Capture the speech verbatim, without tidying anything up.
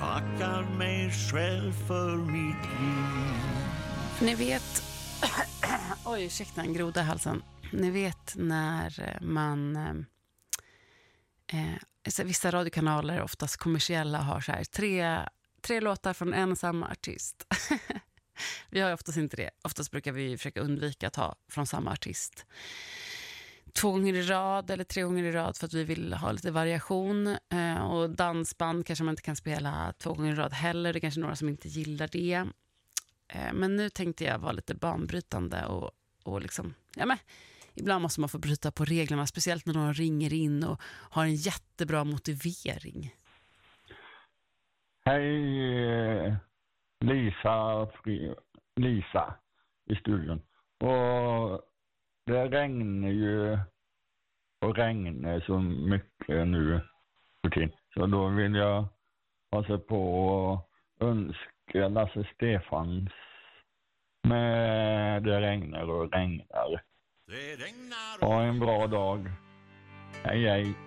tackar mig själv för mitt liv. För ni vet... Oj, ursäkta, en groda i halsen. Ni vet när man... Eh, så vissa radiokanaler, oftast kommersiella, har så här tre, tre låtar från en och samma artist. Vi har ju oftast inte det. Oftast brukar vi försöka undvika att ha från samma artist två gånger i rad eller tre gånger i rad för att vi vill ha lite variation. Eh, och dansband kanske man inte kan spela två gånger i rad heller. Det är kanske några som inte gillar det. Eh, men nu tänkte jag vara lite banbrytande och, och liksom, ja men, ibland måste man få bryta på reglerna, speciellt när någon ringer in och har en jättebra motivering. Hej Lisa, Fri, Lisa i studion. Och det regnar ju och regnar så mycket nu för tiden. Så då vill jag passa på att önska Lasse Stefans med Det regnar och regnar. Det regnar. Ha en bra dag. Hej hej.